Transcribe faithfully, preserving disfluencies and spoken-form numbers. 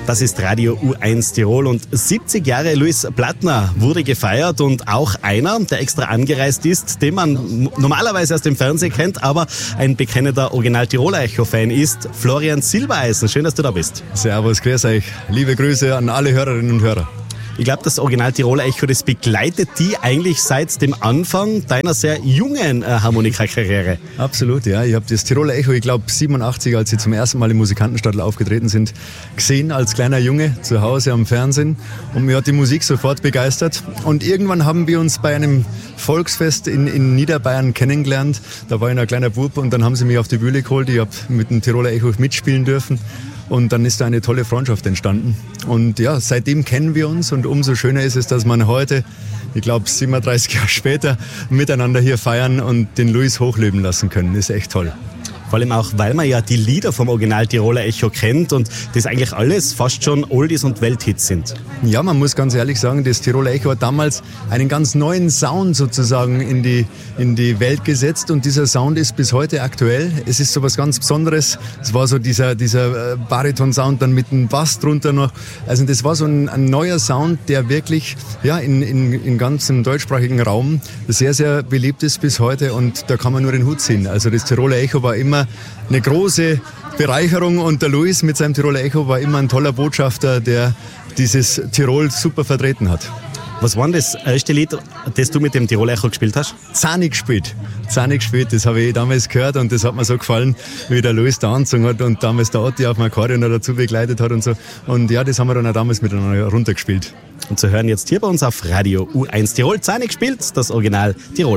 Das ist Radio U eins Tirol und siebzig Jahre Luis Plattner wurde gefeiert und auch einer, der extra angereist ist, den man normalerweise aus dem Fernsehen kennt, aber ein bekennender Original-Tiroler Echo-Fan ist, Florian Silbereisen. Schön, dass du da bist. Servus, grüß euch. Liebe Grüße an alle Hörerinnen und Hörer. Ich glaube, das Original-Tiroler Echo, das begleitet die eigentlich seit dem Anfang deiner sehr jungen äh, Harmonikakarriere. Absolut, ja. Ich habe das Tiroler Echo, ich glaube siebenundachtzig, als sie zum ersten Mal im Musikantenstadl aufgetreten sind, gesehen als kleiner Junge zu Hause am Fernsehen. Und mir hat die Musik sofort begeistert. Und irgendwann haben wir uns bei einem Volksfest in, in Niederbayern kennengelernt. Da war ich ein kleiner Bub und dann haben sie mich auf die Bühne geholt. Ich habe mit dem Tiroler Echo mitspielen dürfen. Und dann ist da eine tolle Freundschaft entstanden. Und ja, seitdem kennen wir uns und umso schöner ist es, dass man heute, ich glaube siebenunddreißig Jahre später, miteinander hier feiern und den Luis hochleben lassen können. Das ist echt toll. Vor allem auch, weil man ja die Lieder vom Original-Tiroler Echo kennt und das eigentlich alles fast schon Oldies und Welthits sind. Ja, man muss ganz ehrlich sagen, das Tiroler Echo hat damals einen ganz neuen Sound sozusagen in die, in die Welt gesetzt und dieser Sound ist bis heute aktuell. Es ist so was ganz Besonderes. Es war so dieser, dieser Bariton-Sound dann mit dem Bass drunter noch. Also das war so ein, ein neuer Sound, der wirklich ja, in, in, in ganzem deutschsprachigen Raum sehr, sehr beliebt ist bis heute und da kann man nur den Hut ziehen. Also das Tiroler Echo war immer eine große Bereicherung und der Luis mit seinem Tiroler Echo war immer ein toller Botschafter, der dieses Tirol super vertreten hat. Was war denn das erste Lied, das du mit dem Tiroler Echo gespielt hast? Zahnig gespielt. Zahnig gespielt, das habe ich damals gehört und das hat mir so gefallen, wie der Luis da angezogen hat und damals der Otti auf dem Akkordeon dazu begleitet hat und so. Und ja, das haben wir dann auch damals miteinander runtergespielt. Und zu hören jetzt hier bei uns auf Radio U eins Tirol, Zahnig gespielt, das Original Tiroler.